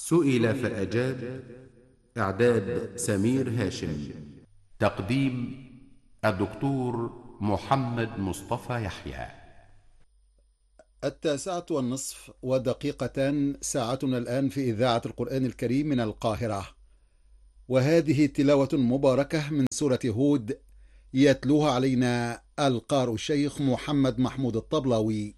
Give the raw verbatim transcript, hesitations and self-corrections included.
سئل فأجاب. إعداد سمير هاشم. تقديم الدكتور محمد مصطفى يحيى. التاسعة والنصف ودقيقتان ساعتنا الآن في إذاعة القرآن الكريم من القاهرة، وهذه تلاوة مباركة من سورة هود يتلوها علينا القارئ الشيخ محمد محمود الطبلاوي.